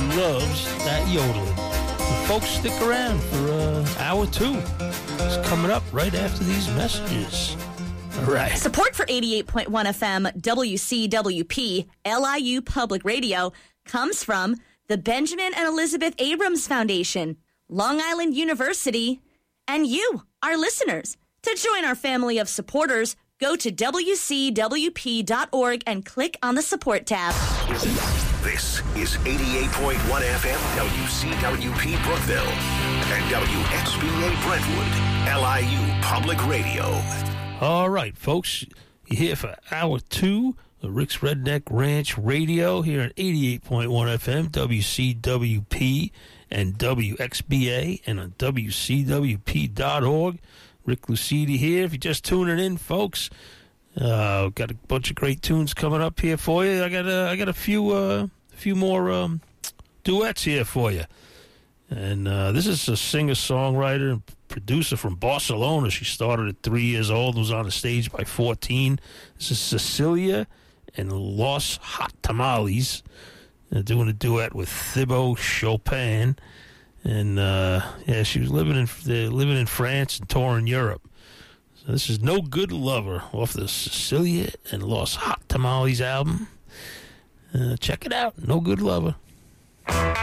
loves that yodeling. And folks, stick around for hour 2. It's coming up right after these messages. All right. Support for 88.1 FM WCWP LIU Public Radio comes from the Benjamin and Elizabeth Abrams Foundation, Long Island University, and you, our listeners. To join our family of supporters, go to WCWP.org and click on the support tab. This is 88.1 FM WCWP Brookville and WXBA Brentwood, LIU Public Radio. All right, folks, you're here for hour 2 of Rick's Redneck Ranch Radio here at 88.1 FM, WCWP and WXBA, and on WCWP.org. Rick Lucidi here. If you're just tuning in, folks, got a bunch of great tunes coming up here for you. I got a few more duets here for you. And this is a singer-songwriter and producer from Barcelona. She started at 3 years old, was on the stage by 14. This is Cecilia and Los Hot Tamales. They're doing a duet with Thibaut Chopin. And, she was living in France and touring Europe. So this is No Good Lover off the Cecilia and Los Hot Tamales album. Check it out, No Good Lover.